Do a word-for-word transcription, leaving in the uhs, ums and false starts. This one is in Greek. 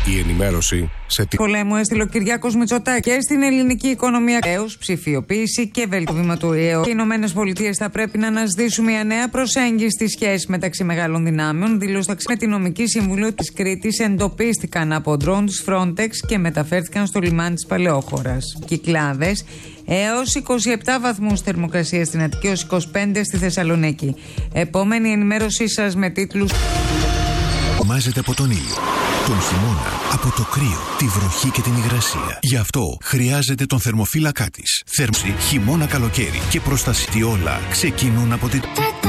Η ενημέρωση σε τι πολέμου έστειλε ο Κυριάκος Μητσοτάκης και στην ελληνική οικονομία. Έως ψηφιοποίηση και βελτίωμα του ΕΕ. Οι Ηνωμένες Πολιτείες θα πρέπει να αναζητήσουν μια νέα προσέγγιση στη σχέση μεταξύ μεγάλων δυνάμεων. Δήλωσε με τη νομική συμβουλή της Κρήτης εντοπίστηκαν από ντρόουν της Frontex και μεταφέρθηκαν στο λιμάνι της Παλαιόχωρας. Κυκλάδες έως είκοσι επτά βαθμούς θερμοκρασία στην Αττική, έως είκοσι πέντε στη Θεσσαλονίκη. Επόμενη ενημέρωσή σας με τίτλους. Μάζεται από τον ήλιο, τον χειμώνα, από το κρύο, τη βροχή και την υγρασία. Γι' αυτό χρειάζεται τον θερμοφύλακά της. Θέρμωση, χειμώνα, καλοκαίρι και προστασία. Όλα ξεκινούν από την